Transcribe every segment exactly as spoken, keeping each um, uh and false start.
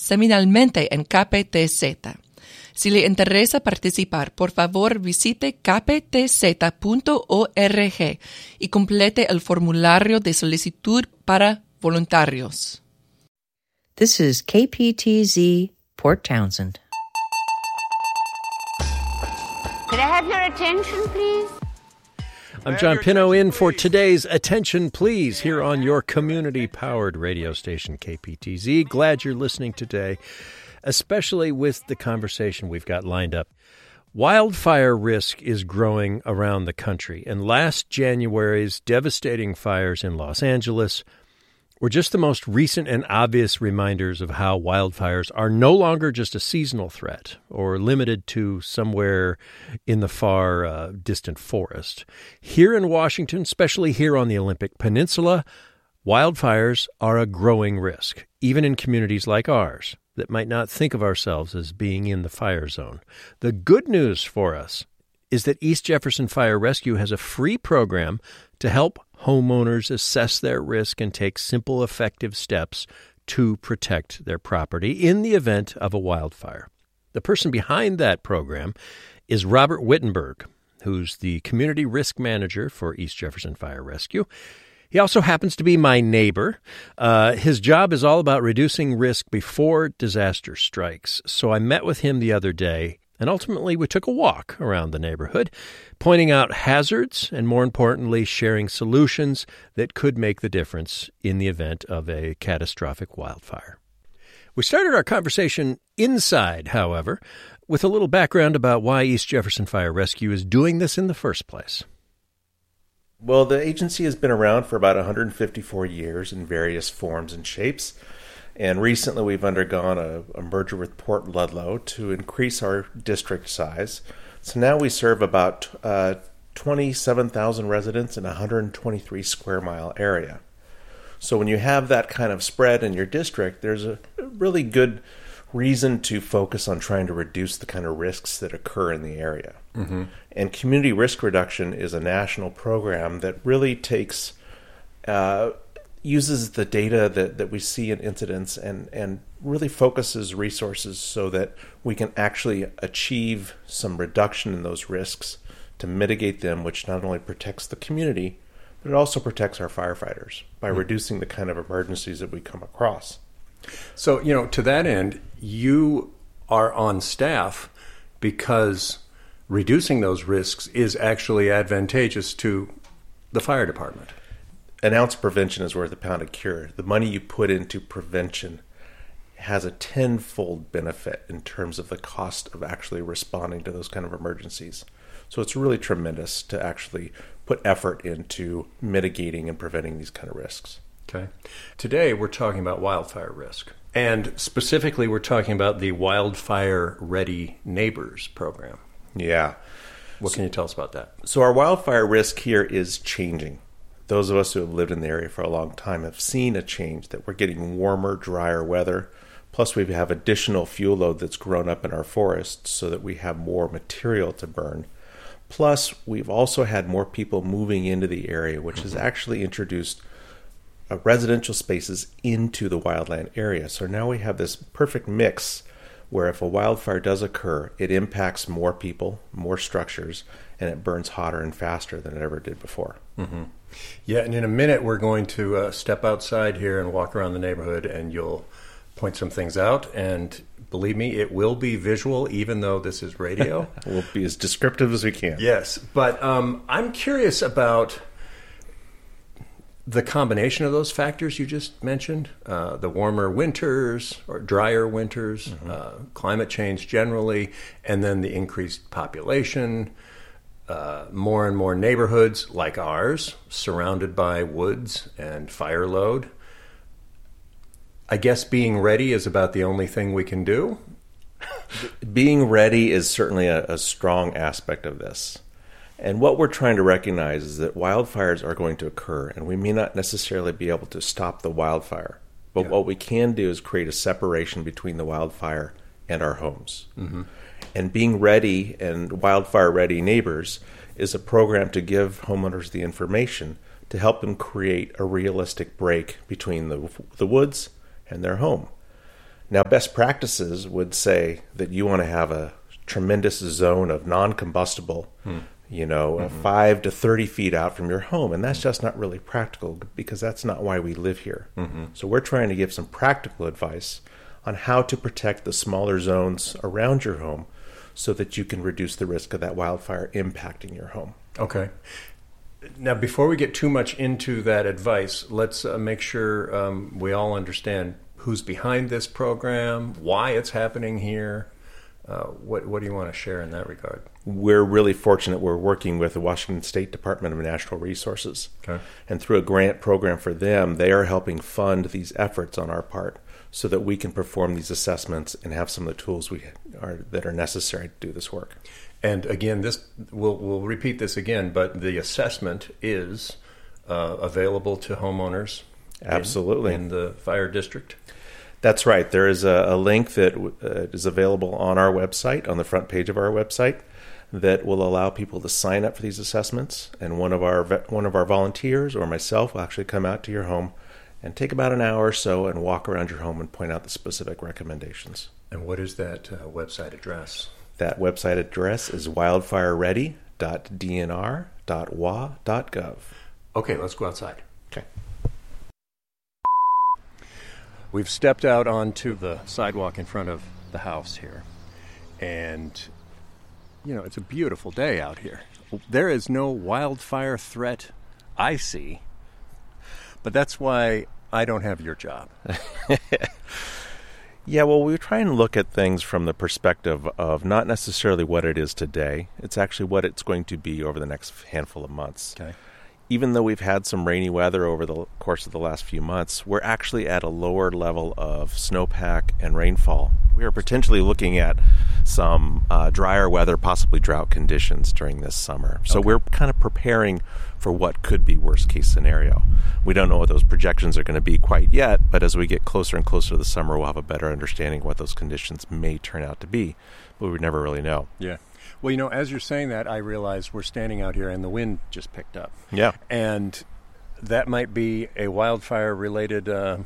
semanalmente en K P T Z. Si le interesa participar, por favor visite k p t z punto org y complete el formulario de solicitud para voluntarios. This is K P T Z, Port Townsend. Could I have your attention, please? I'm John Pinto in for today's Attention Please here on your community-powered radio station, K P T Z. Glad you're listening today, especially with the conversation we've got lined up. Wildfire risk is growing around the country, and last January's devastating fires in Los Angeles were just the most recent and obvious reminders of how wildfires are no longer just a seasonal threat or limited to somewhere in the far uh, distant forest. Here in Washington, especially here on the Olympic Peninsula, wildfires are a growing risk, even in communities like ours that might not think of ourselves as being in the fire zone. The good news for us is that East Jefferson Fire Rescue has a free program to help homeowners assess their risk and take simple, effective steps to protect their property in the event of a wildfire. The person behind that program is Robert Wittenberg, who's the Community Risk Manager for East Jefferson Fire Rescue. He also happens to be my neighbor. Uh, his job is all about reducing risk before disaster strikes. So I met with him the other day, and ultimately we took a walk around the neighborhood, pointing out hazards and, more importantly, sharing solutions that could make the difference in the event of a catastrophic wildfire. We started our conversation inside, however, with a little background about why East Jefferson Fire Rescue is doing this in the first place. Well, the agency has been around for about one hundred fifty-four years in various forms and shapes. And recently we've undergone a, a merger with Port Ludlow to increase our district size. So now we serve about uh, twenty-seven thousand residents in a one hundred twenty-three square mile area. So when you have that kind of spread in your district, there's a really good reason to focus on trying to reduce the kind of risks that occur in the area. Mm-hmm. And community risk reduction is a national program that really takes... Uh, uses the data that, that we see in incidents and, and really focuses resources so that we can actually achieve some reduction in those risks to mitigate them, which not only protects the community, but it also protects our firefighters by mm-hmm. reducing the kind of emergencies that we come across. So, you know, to that end, you are on staff because reducing those risks is actually advantageous to the fire department. An ounce of prevention is worth a pound of cure. The money you put into prevention has a tenfold benefit in terms of the cost of actually responding to those kind of emergencies. So it's really tremendous to actually put effort into mitigating and preventing these kind of risks. Okay. Today we're talking about wildfire risk. And specifically we're talking about the Wildfire Ready Neighbors program. Yeah. What can you tell us about that? So our wildfire risk here is changing. Those of us who have lived in the area for a long time have seen a change, that we're getting warmer, drier weather. Plus, we have additional fuel load that's grown up in our forests so that we have more material to burn. Plus, we've also had more people moving into the area, which has actually introduced uh, residential spaces into the wildland area. So now we have this perfect mix where if a wildfire does occur, it impacts more people, more structures, and it burns hotter and faster than it ever did before. Mm-hmm. Yeah, and in a minute we're going to uh, step outside here and walk around the neighborhood, and you'll point some things out. And believe me, it will be visual, even though this is radio. We'll be as descriptive as we can. Yes, but um, I'm curious about the combination of those factors you just mentioned, uh, the warmer winters or drier winters, mm-hmm. uh, climate change generally, and then the increased population. Uh, more and more neighborhoods like ours, surrounded by woods and fire load. I guess being ready is about the only thing we can do. Being ready is certainly a, a strong aspect of this. And what we're trying to recognize is that wildfires are going to occur, and we may not necessarily be able to stop the wildfire. But yeah. what we can do is create a separation between the wildfire and our homes. Mm-hmm. And being ready and wildfire ready neighbors is a program to give homeowners the information to help them create a realistic break between the the woods and their home. Now, best practices would say that you want to have a tremendous zone of non-combustible, hmm. you know, mm-hmm. five to thirty feet out from your home. And that's just not really practical because that's not why we live here. Mm-hmm. So we're trying to give some practical advice on how to protect the smaller zones around your home so that you can reduce the risk of that wildfire impacting your home. Okay. Now, before we get too much into that advice, let's uh, make sure um, we all understand who's behind this program, why it's happening here. Uh, what, what do you want to share in that regard? We're really fortunate. We're working with the Washington State Department of Natural Resources. Okay. And through a grant program for them, they are helping fund these efforts on our part so that we can perform these assessments and have some of the tools we are that are necessary to do this work. And again, this we'll, we'll repeat this again, but the assessment is uh, available to homeowners. Absolutely. In, in the fire district. That's right. There is a, a link that uh, is available on our website, on the front page of our website, that will allow people to sign up for these assessments. And one of our one of our volunteers or myself will actually come out to your home and take about an hour or so and walk around your home and point out the specific recommendations. And what is that uh, website address? That website address is wildfire ready dot d n r dot w a dot gov. Okay, let's go outside. Okay. We've stepped out onto the sidewalk in front of the house here, and, you know, it's a beautiful day out here. There is no wildfire threat I see, but that's why I don't have your job. Yeah, well, we try and look at things from the perspective of not necessarily what it is today. It's actually what it's going to be over the next handful of months. Okay. Even though we've had some rainy weather over the course of the last few months, we're actually at a lower level of snowpack and rainfall. We are potentially looking at some uh, drier weather, possibly drought conditions during this summer. So Okay. we're kind of preparing for what could be worst case scenario. We don't know what those projections are going to be quite yet, but as we get closer and closer to the summer, we'll have a better understanding of what those conditions may turn out to be. But we never really know. Yeah. Well, you know, as you're saying that, I realize we're standing out here and the wind just picked up. Yeah. And that might be a wildfire-related uh,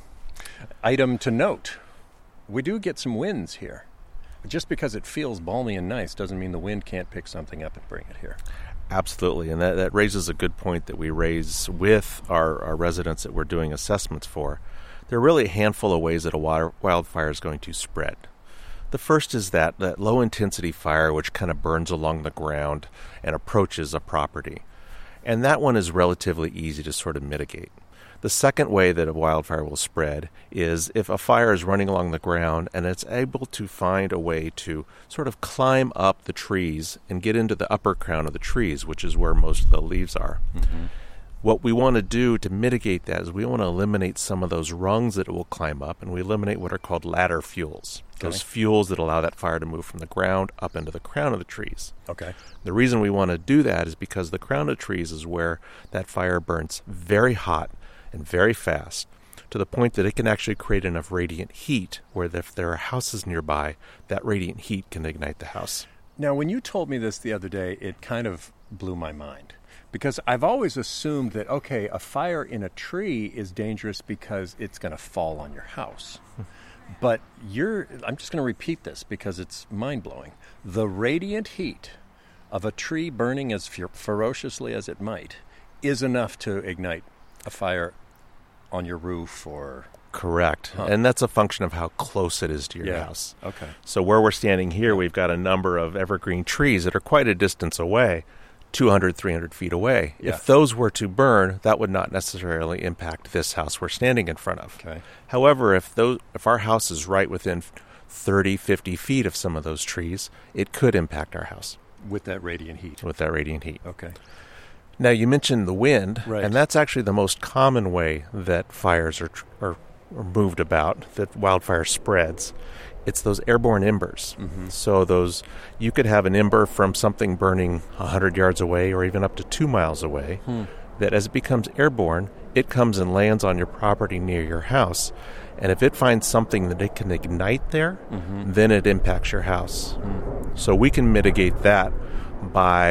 item to note. We do get some winds here. Just because it feels balmy and nice doesn't mean the wind can't pick something up and bring it here. Absolutely, and that, that raises a good point that we raise with our, our residents that we're doing assessments for. There are really a handful of ways that a water, wildfire is going to spread. The first is that, that low-intensity fire, which kind of burns along the ground and approaches a property. And that one is relatively easy to sort of mitigate. The second way that a wildfire will spread is if a fire is running along the ground and it's able to find a way to sort of climb up the trees and get into the upper crown of the trees, which is where most of the leaves are. Mm-hmm. What we want to do to mitigate that is we want to eliminate some of those rungs that it will climb up, and we eliminate what are called ladder fuels, okay. Those fuels that allow that fire to move from the ground up into the crown of the trees. Okay. The reason we want to do that is because the crown of trees is where that fire burns very hot and very fast, to the point that it can actually create enough radiant heat where if there are houses nearby, that radiant heat can ignite the house. Now, when you told me this the other day, it kind of blew my mind. Because I've always assumed that, okay, a fire in a tree is dangerous because it's going to fall on your house. But you're, I'm just going to repeat this because it's mind-blowing. The radiant heat of a tree burning as fer- ferociously as it might is enough to ignite a fire on your roof or... Correct. Huh. And that's a function of how close it is to your yeah. house. Okay. So where we're standing here, we've got a number of evergreen trees that are quite a distance away. two hundred, three hundred feet away. Yeah. If those were to burn, that would not necessarily impact this house we're standing in front of. Okay. However, if those, if our house is right within thirty, fifty feet of some of those trees, it could impact our house. With that radiant heat. With that radiant heat. Okay. Now, you mentioned the wind, right. and that's actually the most common way that fires are, are, are moved about, that wildfire spreads. It's those airborne embers. Mm-hmm. So those, you could have an ember from something burning one hundred yards away or even up to two miles away, hmm. that as it becomes airborne, it comes and lands on your property near your house. And if it finds something that it can ignite there, mm-hmm. then it impacts your house. Mm. So we can mitigate that by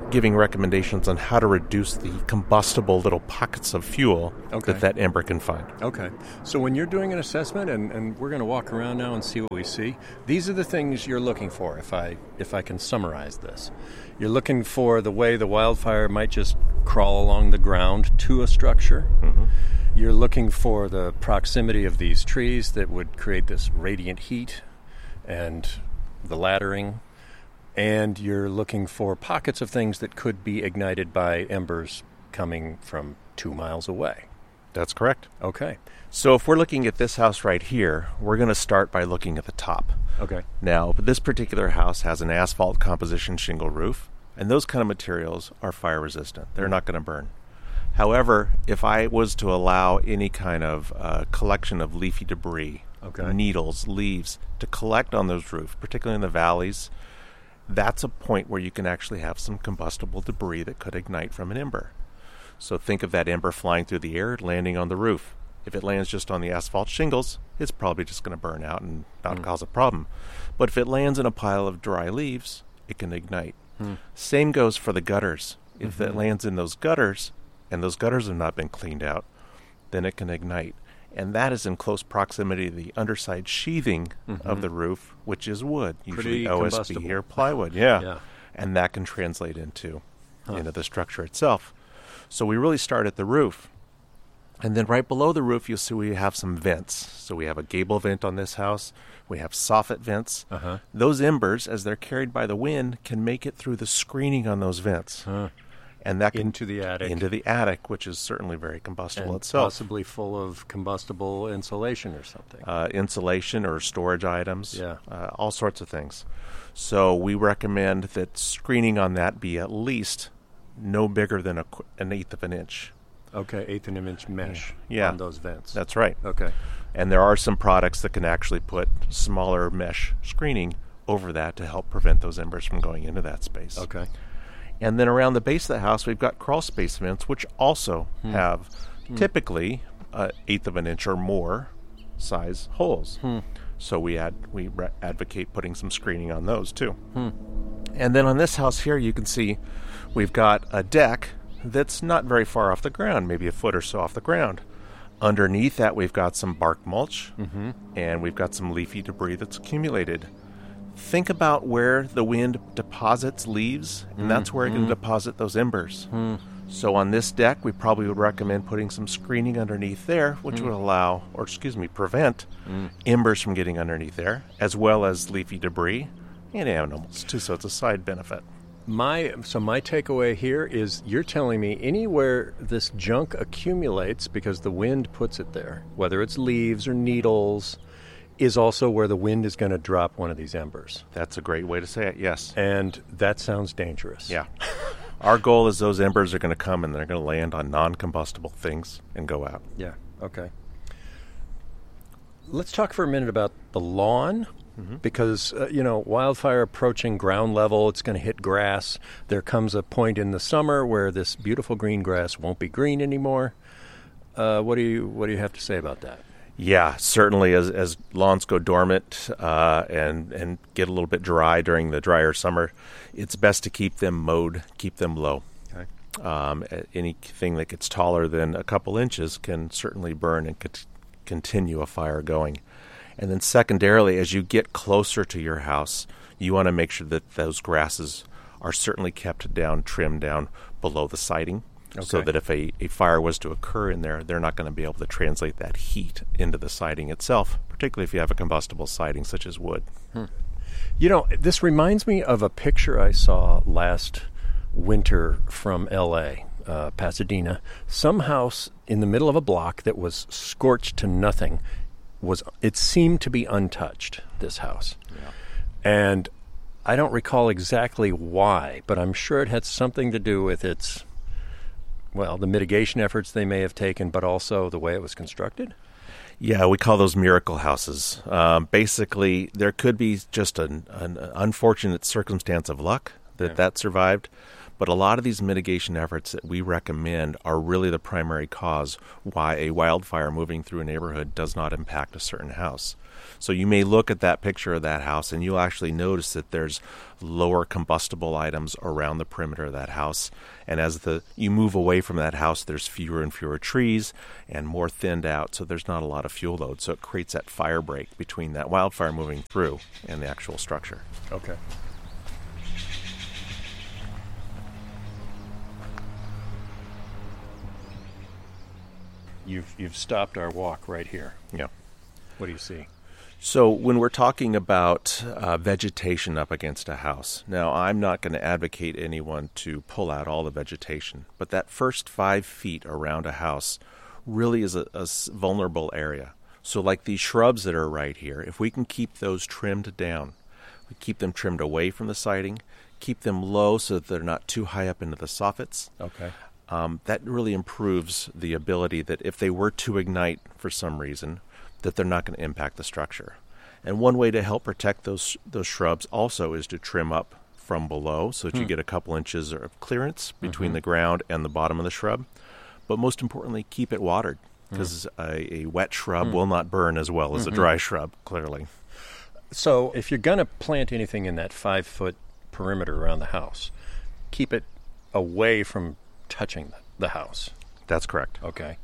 giving recommendations on how to reduce the combustible little pockets of fuel Okay. that that ember can find. Okay. So when you're doing an assessment, and, and we're going to walk around now and see what we see, these are the things you're looking for, if I if I can summarize this. You're looking for the way the wildfire might just crawl along the ground to a structure. Mm-hmm. You're looking for the proximity of these trees that would create this radiant heat and the laddering. And you're looking for pockets of things that could be ignited by embers coming from two miles away. That's correct. Okay. So if we're looking at this house right here, we're going to start by looking at the top. Okay. Now, this particular house has an asphalt composition shingle roof, and those kind of materials are fire resistant. They're not going to burn. However, if I was to allow any kind of uh, collection of leafy debris, Okay. needles, leaves, to collect on those roofs, particularly in the valleys, that's a point where you can actually have some combustible debris that could ignite from an ember. So think of that ember flying through the air, landing on the roof. If it lands just on the asphalt shingles, it's probably just going to burn out and not Mm. cause a problem. But if it lands in a pile of dry leaves, it can ignite. Mm. Same goes for the gutters. If Mm-hmm. it lands in those gutters, and those gutters have not been cleaned out, then it can ignite. And that is in close proximity to the underside sheathing of the roof, which is wood, usually Pretty O S B combustible. or plywood. Yeah. Yeah. And that can translate into, into the structure itself. So we really start at the roof. And then right below the roof, you'll see we have some vents. So we have a gable vent on this house. We have soffit vents. Uh-huh. Those embers, as they're carried by the wind, can make it through the screening on those vents. Huh. And that can Into the attic. into the attic, which is certainly very combustible and itself. possibly full of combustible insulation or something. Uh, insulation or storage items, Yeah. uh, all sorts of things. So we recommend that screening on that be at least no bigger than a, qu- an eighth of an inch. Okay, eighth of an inch mesh Yeah. on those vents. That's right. Okay. And there are some products that can actually put smaller mesh screening over that to help prevent those embers from going into that space. Okay. And then around the base of the house, we've got crawl space vents, which also Hmm. have typically an eighth of an inch or more size holes. Hmm. So we ad- we re- advocate putting some screening on those too. Hmm. And then on this house here, you can see we've got a deck that's not very far off the ground, maybe a foot or so off the ground. Underneath that, we've got some bark mulch, Mm-hmm. and we've got some leafy debris that's accumulated. Think about where the wind deposits leaves, and that's where it can deposit those embers. So on this deck, we probably would recommend putting some screening underneath there, which would allow, or excuse me, prevent embers from getting underneath there, as well as leafy debris and animals too. So it's a side benefit. My so my takeaway here is you're telling me anywhere this junk accumulates because the wind puts it there, whether it's leaves or needles, is also where the wind is going to drop one of these embers. That's a great way to say it. Yes. And that sounds dangerous. Yeah. Our goal is those embers are going to come and they're going to land on non-combustible things and go out. Yeah. Okay. Let's talk for a minute about the lawn. Mm-hmm. Because, uh, you know, wildfire approaching ground level, it's going to hit grass. There comes a point in the summer where this beautiful green grass won't be green anymore. Uh, what do you what do you have to say about that? Yeah, certainly as as lawns go dormant uh, and, and get a little bit dry during the drier summer, it's best to keep them mowed, keep them low. Okay. Um, anything that gets taller than a couple inches can certainly burn and cont- continue a fire going. And then secondarily, as you get closer to your house, you want to make sure that those grasses are certainly kept down, trimmed down below the siding, so Okay. that if a, a fire was to occur in there, they're not going to be able to translate that heat into the siding itself, particularly if you have a combustible siding such as wood. You know, this reminds me of a picture I saw last winter from L A, uh, Pasadena. Some house in the middle of a block that was scorched to nothing. Was it seemed to be untouched, this house. Yeah. And I don't recall exactly why, but I'm sure it had something to do with its, well, the mitigation efforts they may have taken, but also the way it was constructed. Yeah, we call those miracle houses. Um, basically, there could be just an, an unfortunate circumstance of luck that Yeah. that survived, But a lot of these mitigation efforts that we recommend are really the primary cause why a wildfire moving through a neighborhood does not impact a certain house. So you may look at that picture of that house and you'll actually notice that there's lower combustible items around the perimeter of that house. And as the you move away from that house, there's fewer and fewer trees and more thinned out, so there's not a lot of fuel load. So it creates that fire break between that wildfire moving through and the actual structure. Okay. You've you've stopped our walk right here. Yeah. What do you see? So when we're talking about uh, vegetation up against a house, now I'm not going to advocate anyone to pull out all the vegetation, but that first five feet around a house really is a, a vulnerable area. So like these shrubs that are right here, if we can keep those trimmed down, we keep them trimmed away from the siding, keep them low so that they're not too high up into the soffits. Okay. Um, that really improves the ability that if they were to ignite for some reason, that they're not going to impact the structure. And one way to help protect those those shrubs also is to trim up from below so that hmm. you get a couple inches of clearance between mm-hmm. the ground and the bottom of the shrub. But most importantly, keep it watered, because hmm. a, a wet shrub hmm. will not burn as well as mm-hmm. a dry shrub, clearly. So if you're going to plant anything in that five-foot perimeter around the house, keep it away from touching the house. That's correct. Okay.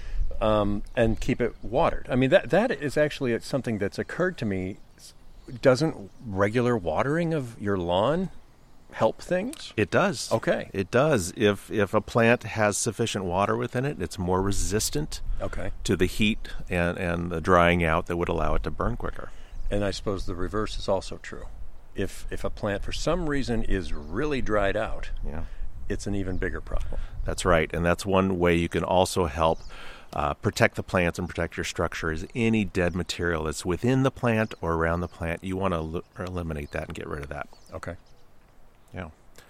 Um, and keep it watered. I mean, that that is actually something that's occurred to me. Doesn't regular watering of your lawn help things? It does. Okay. It does. If if a plant has sufficient water within it, it's more resistant okay. to the heat and, and the drying out that would allow it to burn quicker. And I suppose the reverse is also true. If if a plant for some reason is really dried out, yeah. it's an even bigger problem. That's right. And that's one way you can also help Uh, protect the plants and protect your structure is any dead material that's within the plant or around the plant. You want to el- eliminate that and get rid of that. Okay. Yeah.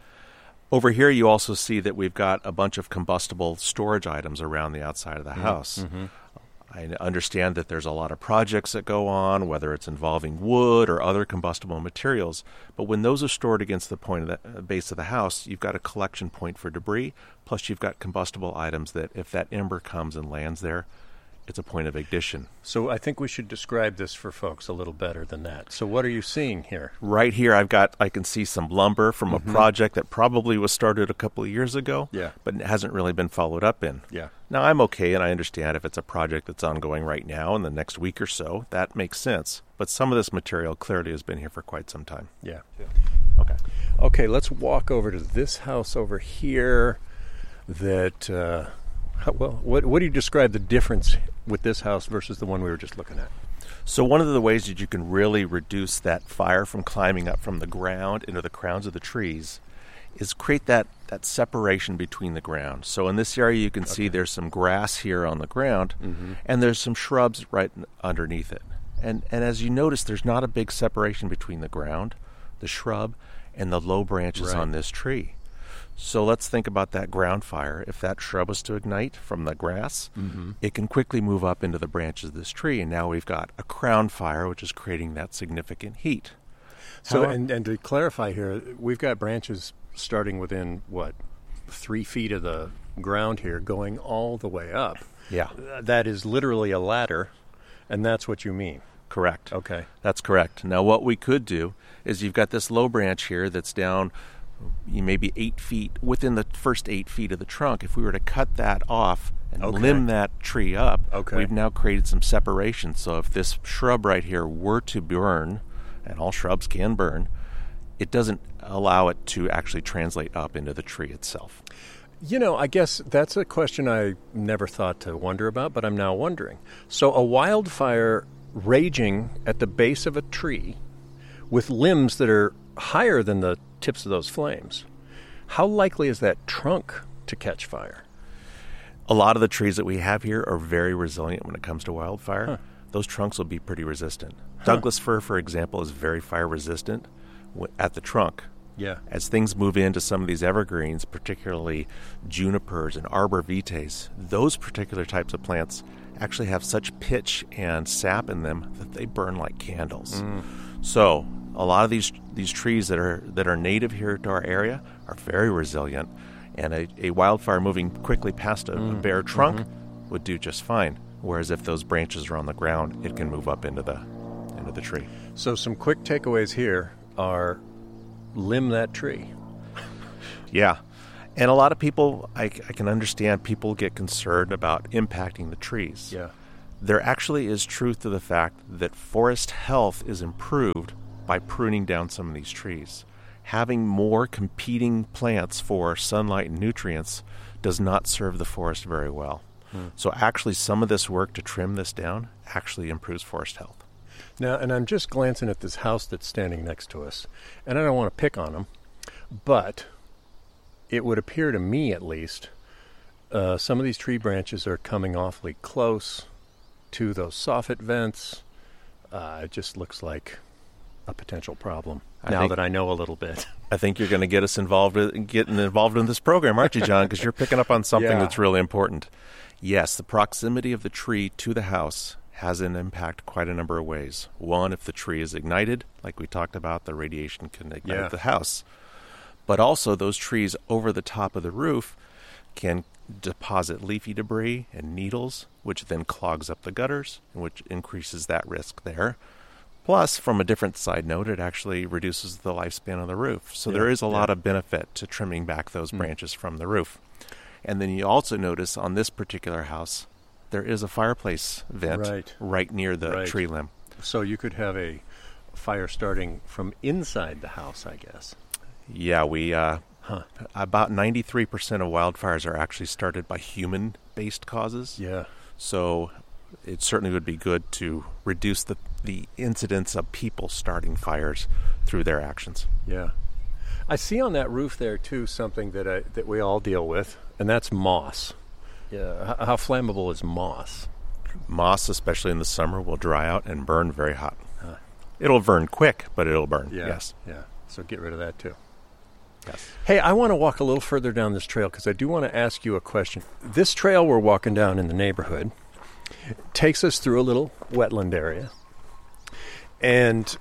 Over here, you also see that we've got a bunch of combustible storage items around the outside of the mm-hmm. house. Mm-hmm. I understand that there's a lot of projects that go on, whether it's involving wood or other combustible materials. But when those are stored against the point of the uh, base of the house, you've got a collection point for debris. Plus, you've got combustible items that, if that ember comes and lands there, it's a point of ignition. So I think we should describe this for folks a little better than that. So what are you seeing here? Right here, I've got, I can see some lumber from mm-hmm. a project that probably was started a couple of years ago, yeah. but it hasn't really been followed up in. Yeah. Now, I'm okay, and I understand if it's a project that's ongoing right now in the next week or so, that makes sense. But some of this material clearly has been here for quite some time. Yeah. yeah. Okay. Okay, let's walk over to this house over here that, uh, how, well, what, what do you describe the difference with this house versus the one we were just looking at? So one of the ways that you can really reduce that fire from climbing up from the ground into the crowns of the trees is create that, that separation between the ground. So in this area you can okay. see there's some grass here on the ground, mm-hmm. and there's some shrubs right underneath it. And and as you notice, there's not a big separation between the ground, the shrub, and the low branches right. on this tree. So let's think about that ground fire. If that shrub was to ignite from the grass, mm-hmm. it can quickly move up into the branches of this tree, and now we've got a crown fire, which is creating that significant heat. So, How, and, and to clarify here, we've got branches starting within, what, three feet of the ground here, going all the way up. Yeah. That is literally a ladder, and that's what you mean. Correct. Okay. That's correct. Now, what we could do is you've got this low branch here that's down you maybe eight feet within the first eight feet of the trunk. If we were to cut that off and okay. limb that tree up, okay. we've now created some separation. So if this shrub right here were to burn, and all shrubs can burn, it doesn't allow it to actually translate up into the tree itself. You know, I guess that's a question I never thought to wonder about, but I'm now wondering. So a wildfire raging at the base of a tree with limbs that are higher than the tips of those flames, how likely is that trunk to catch fire? A lot of the trees that we have here are very resilient when it comes to wildfire. Huh. Those trunks will be pretty resistant. Huh. Douglas fir, for example, is very fire resistant at the trunk. Yeah. As things move into some of these evergreens, particularly junipers and arbor vitaes, those particular types of plants actually have such pitch and sap in them that they burn like candles. Mm. So A lot of these these trees that are that are native here to our area are very resilient, and a, a wildfire moving quickly past a, mm. a bare trunk mm-hmm. would do just fine. Whereas if those branches are on the ground, it can move up into the into the tree. So some quick takeaways here are limb that tree. Yeah. And a lot of people, I, I can understand people get concerned about impacting the trees. Yeah. There actually is truth to the fact that forest health is improved by pruning down some of these trees. Having more competing plants for sunlight and nutrients does not serve the forest very well. Hmm. So actually some of this work to trim this down actually improves forest health. Now, and I'm just glancing at this house that's standing next to us, and I don't want to pick on them, but it would appear to me, at least, uh, some of these tree branches are coming awfully close to those soffit vents. Uh, it just looks like a potential problem, I now think, that I know a little bit. I think you're going to get us involved in, getting involved in this program, aren't you, John? Because you're picking up on something yeah. that's really important. Yes, the proximity of the tree to the house has an impact quite a number of ways. One, if the tree is ignited, like we talked about, the radiation can ignite yeah. the house. But also those trees over the top of the roof can deposit leafy debris and needles, which then clogs up the gutters, which increases that risk there. Plus, from a different side note, it actually reduces the lifespan of the roof. So yeah, there is a yeah. lot of benefit to trimming back those mm. branches from the roof. And then you also notice on this particular house, there is a fireplace vent right, right near the right. tree limb. So you could have a fire starting from inside the house, I guess. Yeah, we uh, huh. about ninety-three percent of wildfires are actually started by human-based causes. Yeah. So it certainly would be good to reduce the, the incidence of people starting fires through their actions. Yeah. I see on that roof there, too, something that I, that we all deal with, and that's moss. Yeah. How, how flammable is moss? Moss, especially in the summer, will dry out and burn very hot. Huh. It'll burn quick, but it'll burn, yeah. yes. Yeah, so get rid of that, too. Yes. Hey, I want to walk a little further down this trail because I do want to ask you a question. This trail we're walking down in the neighborhood takes us through a little wetland area. And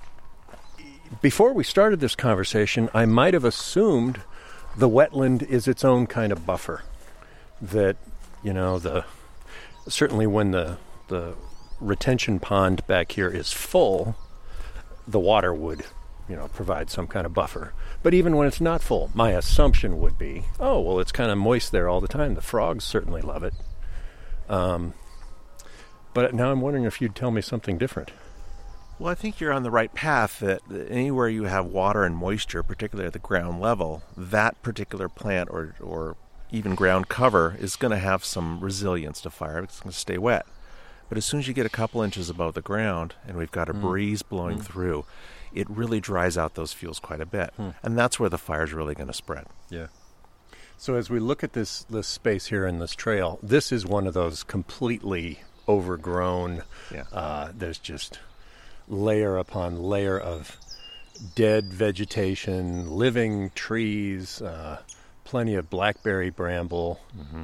before we started this conversation, I might have assumed the wetland is its own kind of buffer. That, you know, the certainly when the the retention pond back here is full, the water would, you know, provide some kind of buffer. But even when it's not full, my assumption would be, oh, well, it's kind of moist there all the time. The frogs certainly love it. Um, but now I'm wondering if you'd tell me something different. Well, I think you're on the right path, that anywhere you have water and moisture, particularly at the ground level, that particular plant or, or even ground cover is going to have some resilience to fire. It's going to stay wet. But as soon as you get a couple inches above the ground and we've got a mm. breeze blowing mm. through, it really dries out those fuels quite a bit. Hmm. And that's where the fire's really going to spread. Yeah. So as we look at this, this space here in this trail, this is one of those completely overgrown, yeah. uh, there's just layer upon layer of dead vegetation, living trees, uh, plenty of blackberry bramble. Mm-hmm.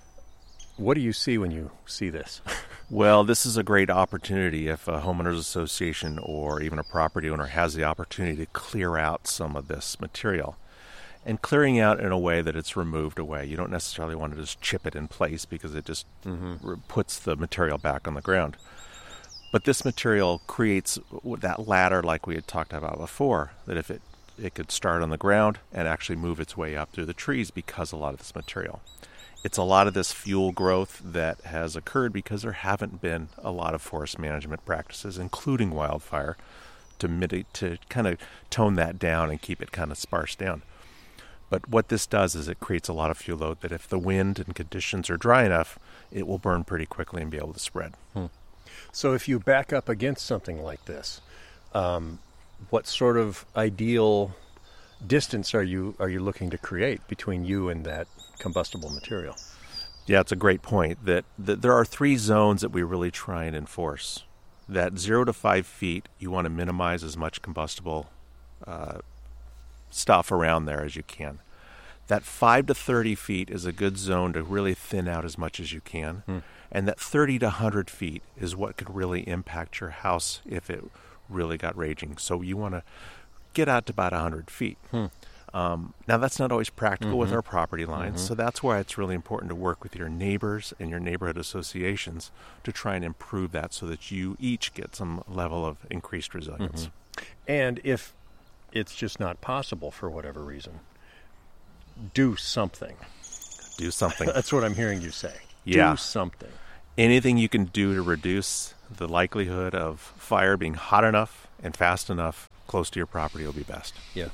What do you see when you see this? Well, this is a great opportunity if a homeowners association or even a property owner has the opportunity to clear out some of this material. And clearing out in a way that it's removed away. You don't necessarily want to just chip it in place because it just mm-hmm. puts the material back on the ground. But this material creates that ladder like we had talked about before, that if it, it could start on the ground and actually move its way up through the trees because of a lot of this material. It's a lot of this fuel growth that has occurred because there haven't been a lot of forest management practices, including wildfire, to mitigate, to kind of tone that down and keep it kind of sparse down. But what this does is it creates a lot of fuel load that if the wind and conditions are dry enough, it will burn pretty quickly and be able to spread. Hmm. So if you back up against something like this, um, what sort of ideal distance are you are you looking to create between you and that combustible material? Yeah, it's a great point. That, that there are three zones that we really try and enforce. That zero to five feet, you want to minimize as much combustible uh, stuff around there as you can. That five to thirty feet is a good zone to really thin out as much as you can. Hmm. And that thirty to one hundred feet is what could really impact your house if it really got raging. So you want to get out to about one hundred feet. Hmm. Um, now, that's not always practical Mm-hmm. with our property lines, Mm-hmm. so that's why it's really important to work with your neighbors and your neighborhood associations to try and improve that so that you each get some level of increased resilience. Mm-hmm. And if it's just not possible for whatever reason, do something. Do something. That's what I'm hearing you say. Yeah. Do something. Anything you can do to reduce the likelihood of fire being hot enough and fast enough close to your property will be best. Yeah.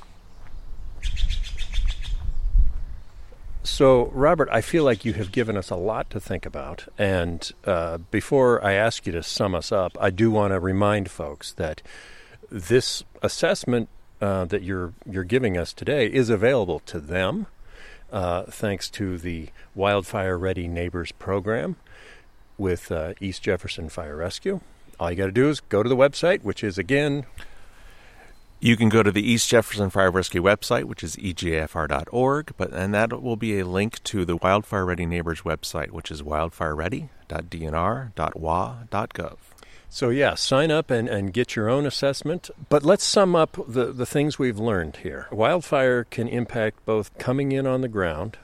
So, Robert, I feel like you have given us a lot to think about. And uh, before I ask you to sum us up, I do want to remind folks that this assessment uh, that you're you're giving us today is available to them, uh, thanks to the Wildfire Ready Neighbors program with uh, East Jefferson Fire Rescue. All you got to do is go to the website, which is, again, you can go to the East Jefferson Fire Rescue website, which is E J F R dot org, but and that will be a link to the Wildfire Ready Neighbors website, which is wildfire ready dot d n r dot w a dot gov. So, yeah, sign up and, and get your own assessment. But let's sum up the, the things we've learned here. Wildfire can impact both coming in on the ground,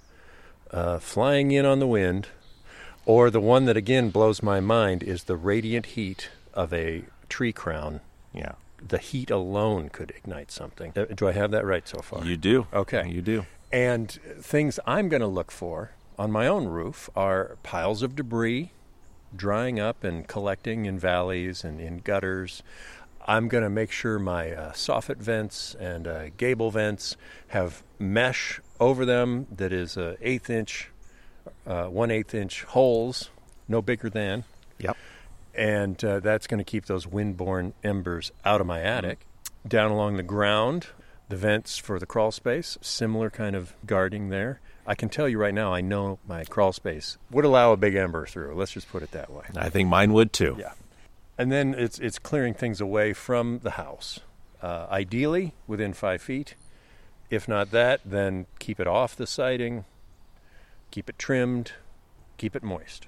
uh, flying in on the wind, or the one that, again, blows my mind is the radiant heat of a tree crown. Yeah. The heat alone could ignite something. Uh, Do I have that right so far? You do. Okay. You do. And things I'm going to look for on my own roof are piles of debris drying up and collecting in valleys and in gutters. I'm going to make sure my uh, soffit vents and uh, gable vents have mesh over them that is uh, eighth inch, uh, one eighth inch holes, no bigger than. Yep. And uh, that's going to keep those windborne embers out of my attic. Mm-hmm. Down along the ground, the vents for the crawl space, similar kind of guarding there. I can tell you right now, I know my crawl space would allow a big ember through. Let's just put it that way. I think mine would too. Yeah. And then it's it's clearing things away from the house. Uh, ideally, within five feet. If not that, then keep it off the siding, keep it trimmed, keep it moist.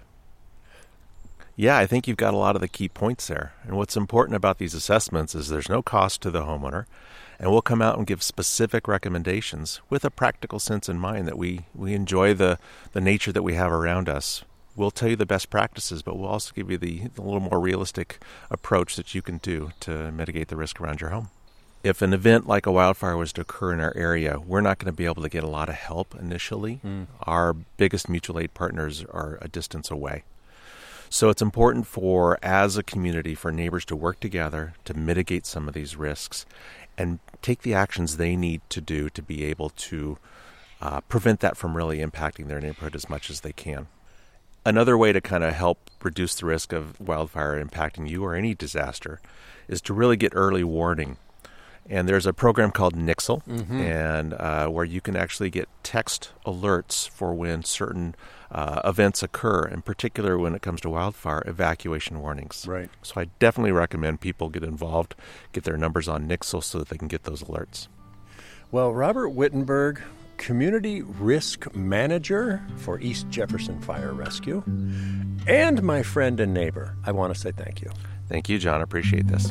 Yeah, I think you've got a lot of the key points there. And what's important about these assessments is there's no cost to the homeowner, and we'll come out and give specific recommendations with a practical sense in mind that we, we enjoy the, the nature that we have around us. We'll tell you the best practices, but we'll also give you the, the little more realistic approach that you can do to mitigate the risk around your home. If an event like a wildfire was to occur in our area, we're not going to be able to get a lot of help initially. Mm. Our biggest mutual aid partners are a distance away. So it's important for, as a community, for neighbors to work together to mitigate some of these risks and take the actions they need to do to be able to uh, prevent that from really impacting their neighborhood as much as they can. Another way to kind of help reduce the risk of wildfire impacting you or any disaster is to really get early warning. And there's a program called Nixle, mm-hmm. and uh, where you can actually get text alerts for when certain uh, events occur, in particular when it comes to wildfire evacuation warnings. Right. So I definitely recommend people get involved, get their numbers on Nixle so that they can get those alerts. Well, Robert Wittenberg, Community Risk Manager for East Jefferson Fire Rescue, and my friend and neighbor, I want to say thank you. Thank you, John. I appreciate this.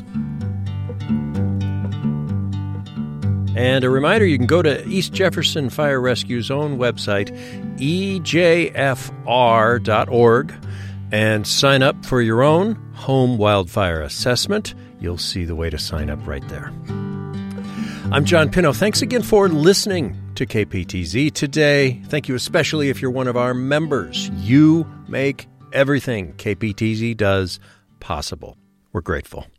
And a reminder, you can go to East Jefferson Fire Rescue's own website, E J F R dot org, and sign up for your own home wildfire assessment. You'll see the way to sign up right there. I'm John Pino. Thanks again for listening to K P T Z today. Thank you especially if you're one of our members. You make everything K P T Z does possible. We're grateful.